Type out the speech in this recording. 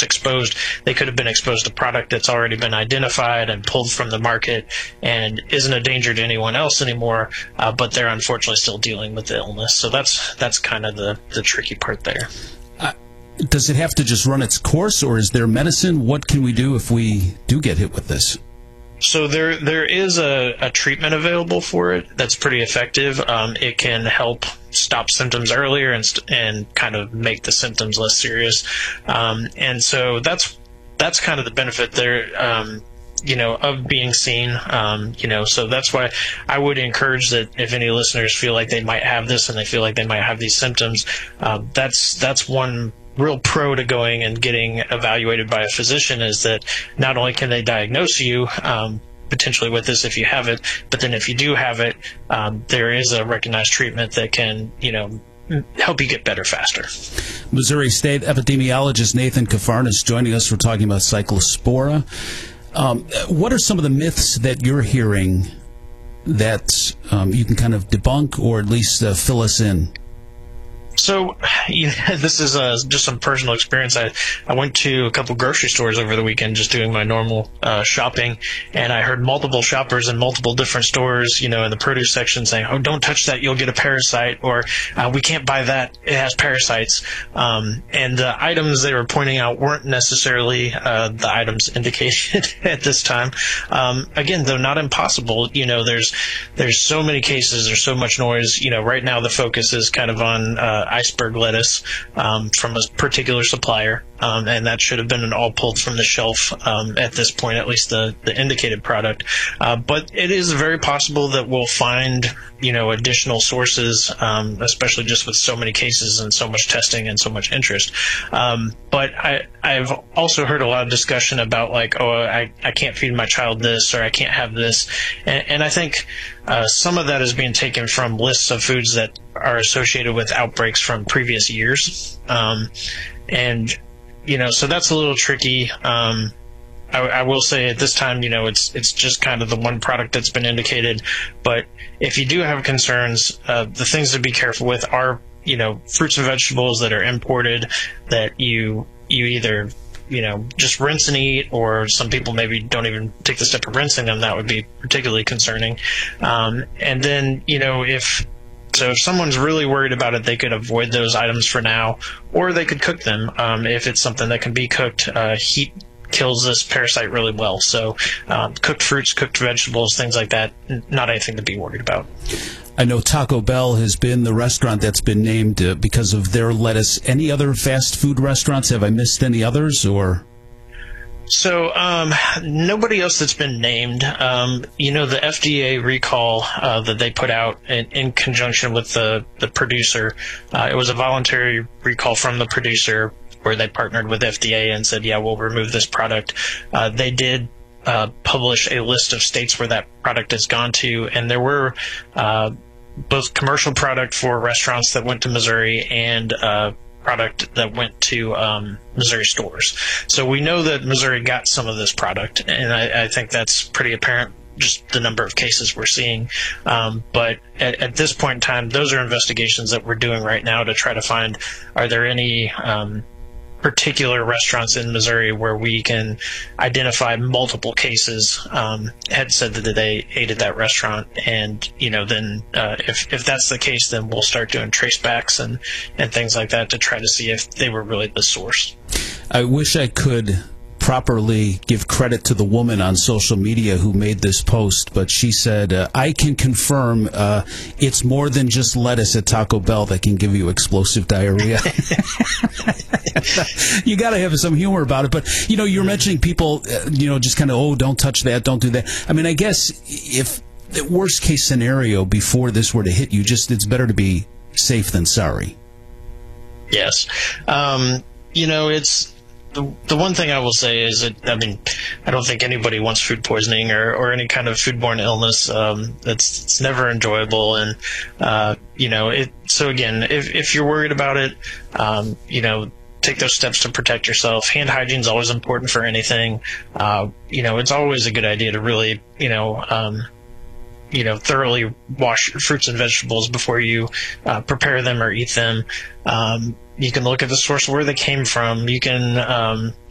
just exposed. They could have been exposed to product that's already been identified and pulled from the market and isn't a danger to anyone else anymore, but they're unfortunately still dealing with the illness. So that's kind of the tricky part there. Does it have to just run its course, or is there medicine? What can we do if we do get hit with this? So there is a treatment available for it that's pretty effective. It can help stop symptoms earlier and kind of make the symptoms less serious. And so that's kind of the benefit there, of being seen. So that's why I would encourage that if any listeners feel like they might have this and they feel like they might have these symptoms, that's one real pro to going and getting evaluated by a physician, is that not only can they diagnose you potentially with this if you have it, but then if you do have it, there is a recognized treatment that can, help you get better faster. Missouri State epidemiologist Nathan Kafarnas joining us. We're talking about Cyclospora. What are some of the myths that you're hearing that you can kind of debunk or at least fill us in? So, this is just some personal experience. I went to a couple grocery stores over the weekend just doing my normal shopping, and I heard multiple shoppers in multiple different stores, in the produce section saying, "Oh, don't touch that, you'll get a parasite," or "We can't buy that, it has parasites." And the items they were pointing out weren't necessarily the items indicated at this time. Again, though not impossible, there's so many cases, there's so much noise. Right now the focus is kind of on iceberg lettuce from a particular supplier, and that should have been an all pulled from the shelf at this point, at least the indicated product. But it is very possible that we'll find additional sources, especially just with so many cases and so much testing and so much interest. But I've also heard a lot of discussion about I can't feed my child this, or I can't have this, and I think some of that is being taken from lists of foods that are associated with outbreaks from previous years. So that's a little tricky. I will say at this time, it's just kind of the one product that's been indicated. But if you do have concerns, the things to be careful with are, fruits and vegetables that are imported that you either just rinse and eat, or some people maybe don't even take the step of rinsing them. That would be particularly concerning. And then, if someone's really worried about it, they could avoid those items for now, or they could cook them. If it's something that can be cooked, heat kills this parasite really well. So cooked fruits, cooked vegetables, things like that, not anything to be worried about. I know Taco Bell has been the restaurant that's been named because of their lettuce. Any other fast food restaurants? Have I missed any others, or? So nobody else that's been named. The FDA recall that they put out in conjunction with the producer, it was a voluntary recall from the producer where they partnered with FDA and said, yeah, we'll remove this product. They did publish a list of states where that product has gone to, and there were both commercial product for restaurants that went to Missouri and product that went to Missouri stores. So we know that Missouri got some of this product, and I think that's pretty apparent, just the number of cases we're seeing. But at this point in time, those are investigations that we're doing right now to try to find, are there any particular restaurants in Missouri where we can identify multiple cases had said that they ate at that restaurant, and then if that's the case, then we'll start doing tracebacks and things like that to try to see if they were really the source. I wish I could properly give credit to the woman on social media who made this post, but she said, I can confirm it's more than just lettuce at Taco Bell that can give you explosive diarrhea. You got to have some humor about it. But, you're mentioning people, just kind of, don't touch that, don't do that. I mean, I guess if the worst case scenario before this were to hit you, it's better to be safe than sorry. Yes. It's the one thing I will say is that, I don't think anybody wants food poisoning or any kind of foodborne illness. It's never enjoyable. And, so again, if you're worried about it, take those steps to protect yourself. Hand hygiene is always important for anything. It's always a good idea to really, thoroughly wash fruits and vegetables before you prepare them or eat them. You can look at the source where they came from. You can,